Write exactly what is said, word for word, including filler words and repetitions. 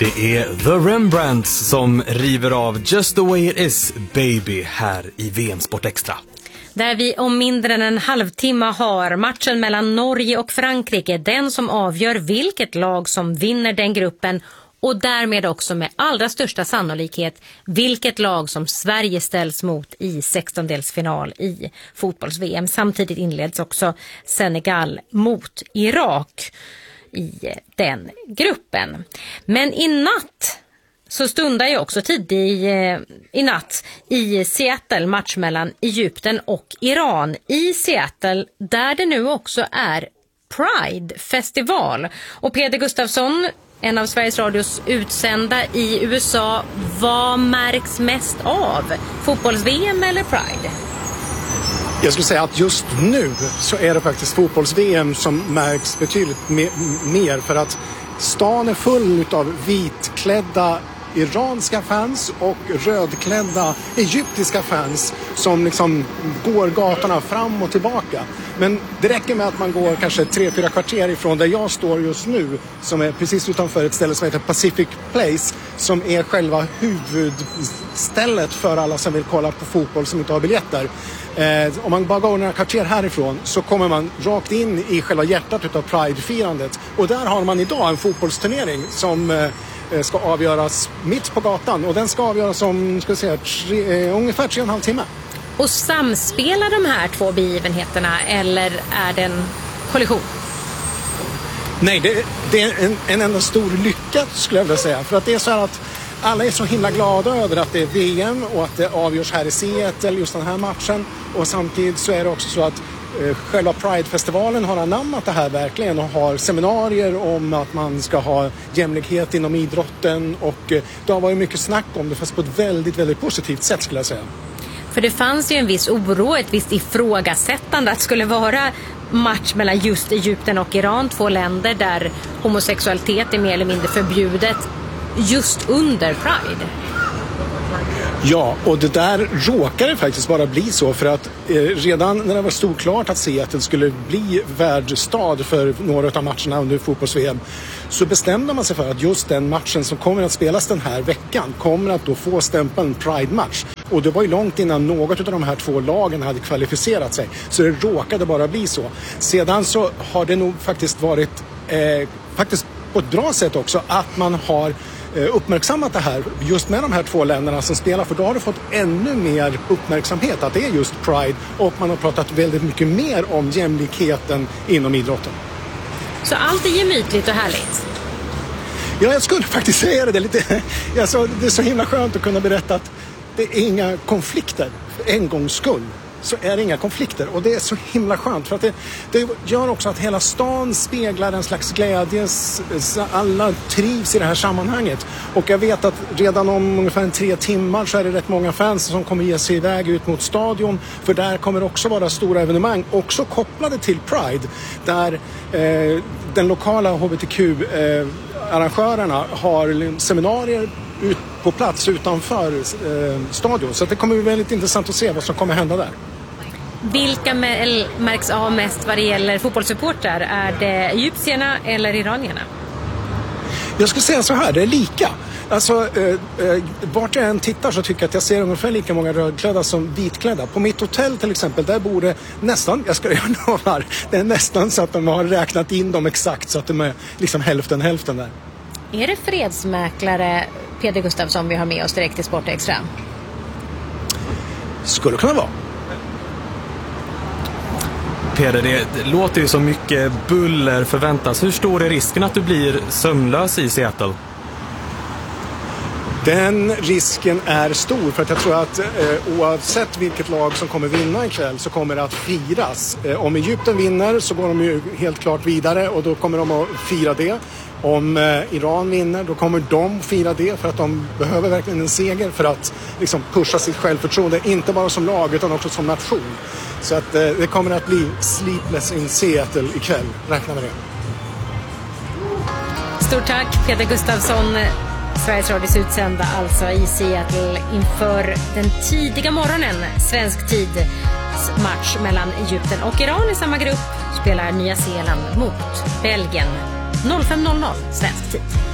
Det är The Rembrandts som river av Just the way it is, baby, här i V M Sport Extra. Där vi om mindre än en halvtimme har matchen mellan Norge och Frankrike, den som avgör vilket lag som vinner den gruppen och därmed också med allra största sannolikhet vilket lag som Sverige ställs mot i sextondelsfinal i fotbolls-V M. Samtidigt inleds också Senegal mot Irak i den gruppen. Men i natt så stundar ju också tid i, i natt i Seattle match mellan Egypten och Iran. I Seattle där det nu också är Pride-festival. Och Peder Gustafsson, en av Sveriges Radios utsända i U S A, vad märks mest av? Fotbolls-V M eller Pride? Jag skulle säga att just nu så är det faktiskt fotbolls-V M som märks betydligt me- mer för att stan är full av vitklädda iranska fans och rödklädda egyptiska fans som liksom går gatorna fram och tillbaka. Men det räcker med att man går kanske tre, fyra kvarter ifrån där jag står just nu, som är precis utanför ett ställe som heter Pacific Place, som är själva huvudstället för alla som vill kolla på fotboll som inte har biljetter. Eh, om man bara går några kvarter härifrån så kommer man rakt in i själva hjärtat utav Pride-firandet. Och där har man idag en fotbollsturnering som eh, ska avgöras mitt på gatan. Och den ska avgöras om ska säga, tre, eh, ungefär tre och en halv timme. Och samspelar de här två begivenheterna eller är det en kollision? Nej, det, det är en, en enda stor lycka skulle jag vilja säga. För att det är så här att alla är så himla glada över att det är V M och att det avgörs här i Seattle, just den här matchen. Och samtidigt så är det också så att eh, själva Pride-festivalen har anammat det här verkligen och har seminarier om att man ska ha jämlikhet inom idrotten. Och eh, det har varit mycket snack om det, fast på ett väldigt, väldigt positivt sätt skulle jag säga. För det fanns ju en viss oro, ett visst ifrågasättande att det skulle vara match mellan just Egypten och Iran, två länder där homosexualitet är mer eller mindre förbjudet, just under Pride. Ja, och det där råkade faktiskt bara bli så för att eh, redan när det var stort klart att Seattle skulle bli värdstad för några av matcherna under fotbolls-V M så bestämde man sig för att just den matchen som kommer att spelas den här veckan kommer att då få stämpeln Pride-match. Och det var ju långt innan något av de här två lagen hade kvalificerat sig. Så det råkade bara bli så. Sedan så har det nog faktiskt varit eh, faktiskt på ett bra sätt också att man har uppmärksammat det här just med de här två länderna som spelar, för då har det fått ännu mer uppmärksamhet att det är just Pride och man har pratat väldigt mycket mer om jämlikheten inom idrotten. Så allt är gemytligt och härligt? Ja, jag skulle faktiskt säga det. Det är, lite, alltså, det är så himla skönt att kunna berätta att det är inga konflikter för en gångs skull. Så är det inga konflikter och det är så himla skönt för att det, det gör också att hela stan speglar en slags glädje, alla trivs i det här sammanhanget och jag vet att redan om ungefär tre timmar så är det rätt många fans som kommer ge sig iväg ut mot stadion, för där kommer också vara stora evenemang också kopplade till Pride där eh, den lokala H B T Q-arrangörerna eh, har seminarier ut på plats utanför eh, stadion, så att det kommer bli väldigt intressant att se vad som kommer hända där. Vilka märks av mest vad det gäller fotbollssupportrar? Är det egyptierna eller iranierna? Jag skulle säga så här, det är lika. Alltså, eh, eh, vart jag än tittar så tycker jag att jag ser ungefär lika många rödklädda som vitklädda. På mitt hotell till exempel, där bor det nästan, jag ska göra några, det är nästan så att de har räknat in dem exakt så att de är liksom hälften hälften där. Är det fredsmäklare Peder Gustafsson vi har med oss direkt i Sport Extra? Skulle kunna vara. Peder, det, det låter ju så mycket buller förväntas. Hur stor är risken att du blir sömnlös i Seattle? Den risken är stor för att jag tror att eh, oavsett vilket lag som kommer vinna ikväll så kommer det att firas. Eh, om Egypten vinner så går de ju helt klart vidare och då kommer de att fira det. Om eh, Iran vinner då kommer de fira det för att de behöver verkligen en seger för att liksom, pusha sitt självförtroende, inte bara som lag utan också som nation. Så att eh, det kommer att bli sleepless in Seattle ikväll, räkna med det. Stort tack Peder Gustafsson, Sveriges Radios utsända alltså i Seattle inför den tidiga morgonen, svensk tid, match mellan Egypten och Iran. I samma grupp spelar Nya Zeeland mot Belgien. noll fem noll noll svensk tid.